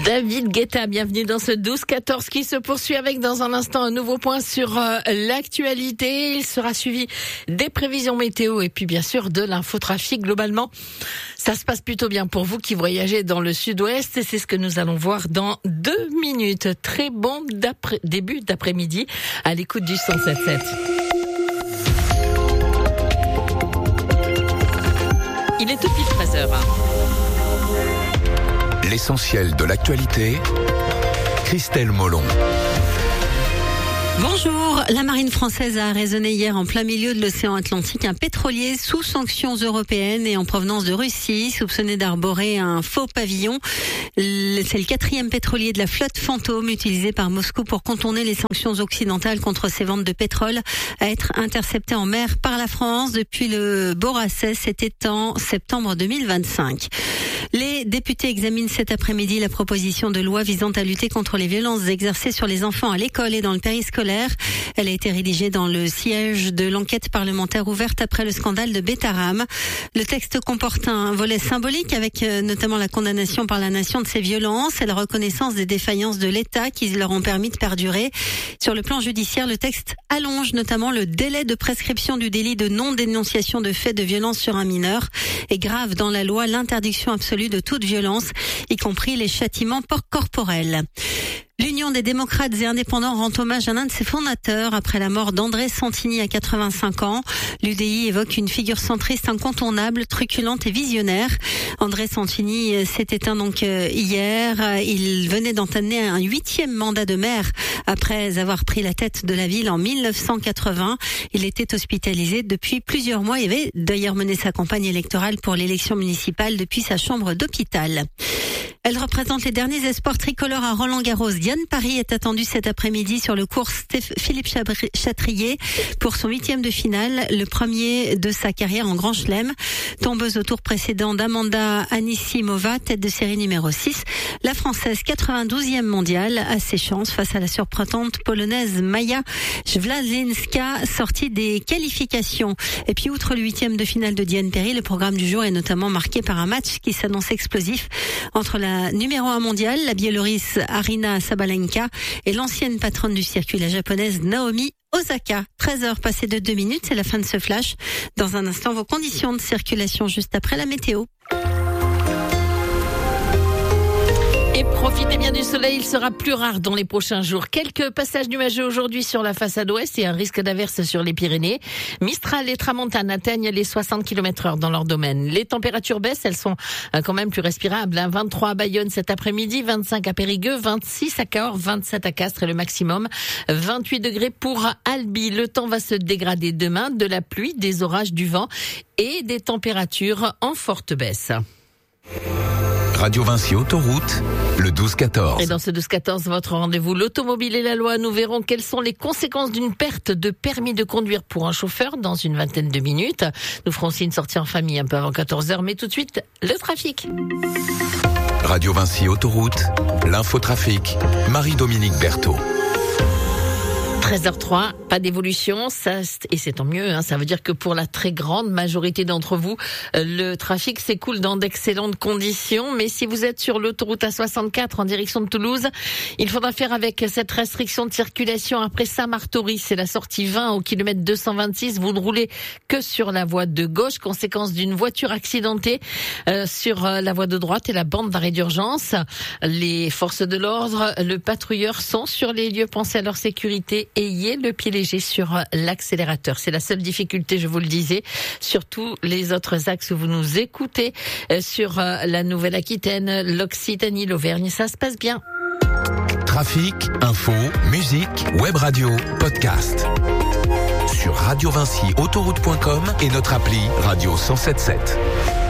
David Guetta, bienvenue dans ce 12-14 qui se poursuit avec dans un instant un nouveau point sur l'actualité. Il sera suivi des prévisions météo et puis bien sûr de l'infotrafic. Globalement, ça se passe plutôt bien pour vous qui voyagez dans le sud-ouest et c'est ce que nous allons voir dans 2 minutes. Très bon début d'après-midi à l'écoute du 107.7. Il est tout pile 13h. L'essentiel de l'actualité, Christelle Molon. Bonjour, la marine française a arraisonné hier en plein milieu de l'océan Atlantique un pétrolier sous sanctions européennes et en provenance de Russie, soupçonné d'arborer un faux pavillon. C'est le 4e pétrolier de la flotte fantôme utilisé par Moscou pour contourner les sanctions occidentales contre ses ventes de pétrole à être intercepté en mer par la France depuis le Borassais, c'était en septembre 2025. Les députés examinent cet après-midi la proposition de loi visant à lutter contre les violences exercées sur les enfants à l'école et dans le périscolaire. Elle a été rédigée dans le siège de l'enquête parlementaire ouverte après le scandale de Betaram. Le texte comporte un volet symbolique avec notamment la condamnation par la nation de ces violences et la reconnaissance des défaillances de l'État qui leur ont permis de perdurer. Sur le plan judiciaire, le texte allonge notamment le délai de prescription du délit de non-dénonciation de faits de violence sur un mineur et grave dans la loi l'interdiction absolue de toute violence, y compris les châtiments corporels. L'Union des démocrates et indépendants rend hommage à l'un de ses fondateurs après la mort d'André Santini à 85 ans. L'UDI évoque une figure centriste incontournable, truculente et visionnaire. André Santini s'est éteint donc hier. Il venait d'entamer un 8e mandat de maire après avoir pris la tête de la ville en 1980. Il était hospitalisé depuis plusieurs mois et avait d'ailleurs mené sa campagne électorale pour l'élection municipale depuis sa chambre d'hôpital. Elle représente les derniers espoirs tricolores à Roland-Garros. Diane Paris est attendue cet après-midi sur le court Philippe Chatrier pour son 8e de finale, le premier de sa carrière en Grand Chelem. Tombeuse au tour précédent d'Amanda Anisimova, tête de série numéro 6. La Française 92e mondiale a ses chances face à la surprenante polonaise Maja Wlazinska, sortie des qualifications. Et puis outre le 8e de finale de Diane Paris, le programme du jour est notamment marqué par un match qui s'annonce explosif entre la numéro 1 mondiale, la Biélorusse Arina Sabalenka et l'ancienne patronne du circuit, la japonaise Naomi Osaka. 13h passées de 2 minutes, c'est la fin de ce flash. Dans un instant, vos conditions de circulation juste après la météo. Et profitez bien du soleil, il sera plus rare dans les prochains jours. Quelques passages nuageux aujourd'hui sur la façade ouest et un risque d'averse sur les Pyrénées. Mistral et Tramontane atteignent les 60 km/h dans leur domaine. Les températures baissent, elles sont quand même plus respirables. 23 à Bayonne cet après-midi, 25 à Périgueux, 26 à Cahors, 27 à Castres et le maximum 28 degrés pour Albi. Le temps va se dégrader demain, de la pluie, des orages, du vent et des températures en forte baisse. Radio Vinci Autoroute, le 12-14. Et dans ce 12-14, votre rendez-vous, l'automobile et la loi, nous verrons quelles sont les conséquences d'une perte de permis de conduire pour un chauffeur dans une vingtaine de minutes. Nous ferons aussi une sortie en famille un peu avant 14h, mais tout de suite, le trafic. Radio Vinci Autoroute, l'infotrafic, Marie-Dominique Berthaud. 13h03, pas d'évolution, et c'est tant mieux, ça veut dire que pour la très grande majorité d'entre vous, le trafic s'écoule dans d'excellentes conditions, mais si vous êtes sur l'autoroute A64 en direction de Toulouse, il faudra faire avec cette restriction de circulation après Saint-Martory, c'est la sortie 20 au kilomètre 226, vous ne roulez que sur la voie de gauche, conséquence d'une voiture accidentée sur la voie de droite et la bande d'arrêt d'urgence. Les forces de l'ordre, le patrouilleur sont sur les lieux, pensez à leur sécurité. Ayez le pied léger sur l'accélérateur. C'est la seule difficulté, je vous le disais. Sur tous les autres axes où vous nous écoutez, sur la Nouvelle-Aquitaine, l'Occitanie, l'Auvergne, ça se passe bien. Trafic, info, musique, web radio, podcast. Sur radiovinciautoroute.com et notre appli Radio 107.7.